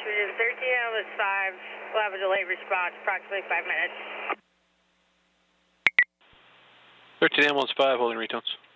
We're in 13 Ambulance 5. We'll have a delayed response, approximately 5 minutes. 13 Ambulance 5, holding retones.